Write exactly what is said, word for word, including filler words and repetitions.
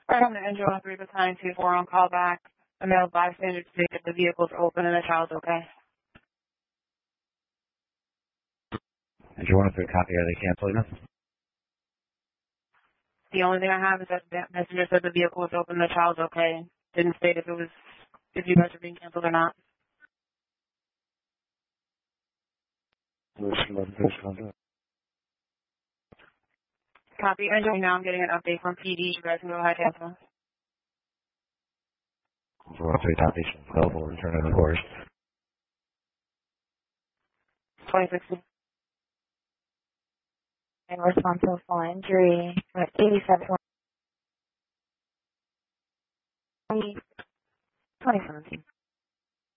Right on the engine one three battalion two four on call back. A male bystander to say that the vehicle's open and the child's okay. Did you want to copy? Are they canceling us? The only thing I have is that the messenger said the vehicle was open and the child's okay. Didn't state if it was, if you guys are being canceled or not. Copy. Engine now I'm getting an update from P D. You guys can go ahead and cancel. one three top station available. Return to the course. twenty sixteen. And responsible for injury, eighty-seven twenty seventeen.